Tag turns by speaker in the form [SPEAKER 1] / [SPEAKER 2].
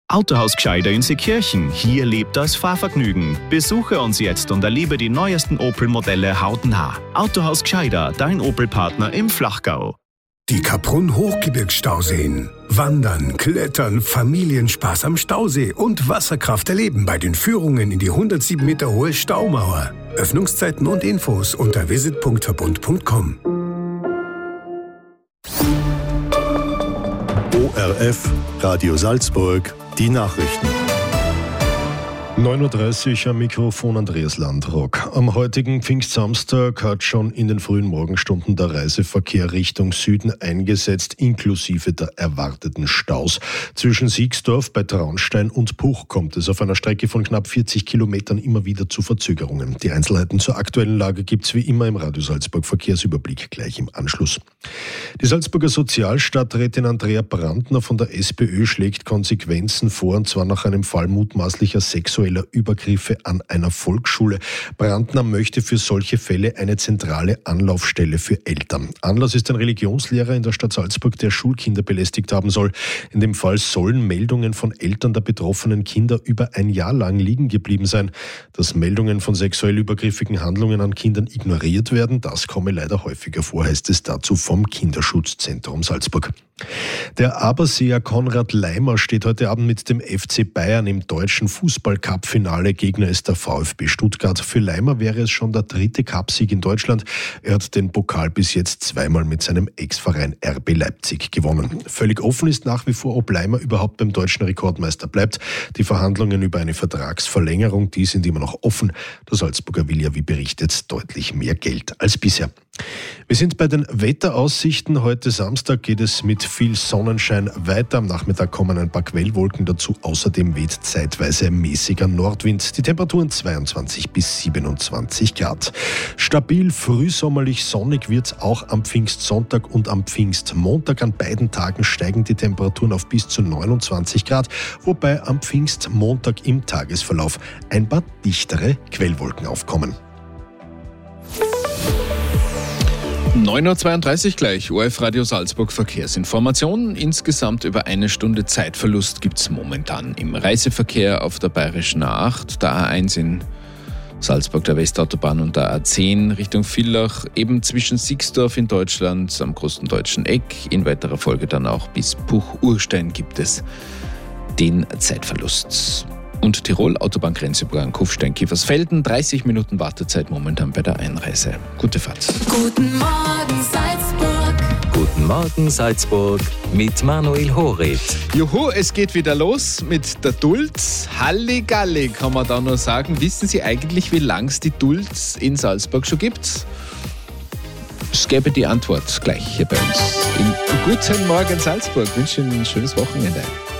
[SPEAKER 1] Autohaus Gscheider in Seekirchen. Hier lebt das Fahrvergnügen. Besuche uns jetzt und erlebe die neuesten Opel-Modelle hautnah. Autohaus Gscheider, dein Opel-Partner im Flachgau.
[SPEAKER 2] Die Kaprun-Hochgebirgsstauseen. Wandern, Klettern, Familienspaß am Stausee und Wasserkraft erleben bei den Führungen in die 107 Meter hohe Staumauer. Öffnungszeiten und Infos unter visit.verbund.com.
[SPEAKER 3] ORF, Radio Salzburg, die Nachrichten.
[SPEAKER 4] 9.30 Uhr am Mikrofon Andreas Landrock. Am heutigen Pfingstsamstag hat schon in den frühen Morgenstunden der Reiseverkehr Richtung Süden eingesetzt, inklusive der erwarteten Staus. Zwischen Siegsdorf bei Traunstein und Puch kommt es auf einer Strecke von knapp 40 Kilometern immer wieder zu Verzögerungen. Die Einzelheiten zur aktuellen Lage gibt's wie immer im Radio Salzburg Verkehrsüberblick gleich im Anschluss. Die Salzburger Sozialstadträtin Andrea Brandner von der SPÖ schlägt Konsequenzen vor, und zwar nach einem Fall mutmaßlicher sexueller Übergriffe an einer Volksschule. Brandner möchte für solche Fälle eine zentrale Anlaufstelle für Eltern. Anlass ist ein Religionslehrer in der Stadt Salzburg, der Schulkinder belästigt haben soll. In dem Fall sollen Meldungen von Eltern der betroffenen Kinder über ein Jahr lang liegen geblieben sein. Dass Meldungen von sexuell übergriffigen Handlungen an Kindern ignoriert werden, das komme leider häufiger vor, heißt es dazu vom Kinderschutzzentrum Salzburg. Der Aberseer Konrad Leimer steht heute Abend mit dem FC Bayern im deutschen Fußball-Cup-Finale. Gegner ist der VfB Stuttgart. Für Leimer wäre es schon der 3. Cupsieg in Deutschland. Er hat den Pokal bis jetzt zweimal mit seinem Ex-Verein RB Leipzig gewonnen. Völlig offen ist nach wie vor, ob Leimer überhaupt beim deutschen Rekordmeister bleibt. Die Verhandlungen über eine Vertragsverlängerung, die sind immer noch offen. Der Salzburger will ja, wie berichtet, deutlich mehr Geld als bisher. Wir sind bei den Wetteraussichten. Heute Samstag geht es mit viel Sonnenschein weiter. Am Nachmittag kommen ein paar Quellwolken dazu. Außerdem weht zeitweise mäßiger Nordwind. Die Temperaturen 22 bis 27 Grad. Stabil, frühsommerlich sonnig wird es auch am Pfingstsonntag und am Pfingstmontag. An beiden Tagen steigen die Temperaturen auf bis zu 29 Grad, wobei am Pfingstmontag im Tagesverlauf ein paar dichtere Quellwolken aufkommen.
[SPEAKER 5] 9.32 Uhr gleich, ORF Radio Salzburg Verkehrsinformation. Insgesamt über eine Stunde Zeitverlust gibt es momentan im Reiseverkehr auf der Bayerischen A8, der A1 in Salzburg, der Westautobahn und der A10 Richtung Villach, eben zwischen Siegsdorf in Deutschland am Großen Deutschen Eck. In weiterer Folge dann auch bis Puch-Urstein gibt es den Zeitverlust. Und Tirol, Autobahngrenzeübergang Kufstein-Kiefersfelden, 30 Minuten Wartezeit momentan bei der Einreise. Gute Fahrt.
[SPEAKER 6] Guten Morgen Salzburg.
[SPEAKER 7] Guten Morgen Salzburg mit Manuel Horit.
[SPEAKER 5] Juhu, es geht wieder los mit der Duld. Halligalli kann man da nur sagen. Wissen Sie eigentlich, wie lang es die Duld in Salzburg schon gibt? Es gäbe die Antwort gleich hier bei uns. Guten Morgen Salzburg. Ich wünsche Ihnen ein schönes Wochenende.